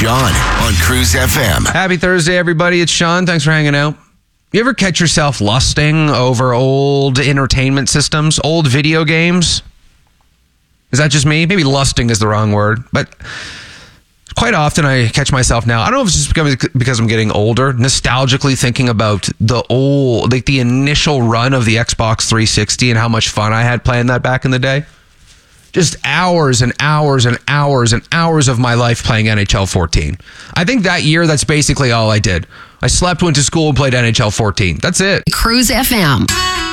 Sean on Cruise FM. Happy Thursday, everybody. It's Sean. Thanks for hanging out. You ever catch yourself lusting over old entertainment systems, old video games? Is that just me? Maybe lusting is the wrong word, but quite often I catch myself now. I don't know if it's just because I'm getting older, nostalgically thinking about the initial run of the Xbox 360 and how much fun I had playing that back in the day. Just hours and hours and hours and hours of my life playing NHL 14. I think that year, that's basically all I did. I slept, went to school, and played NHL 14. That's it. Cruise FM.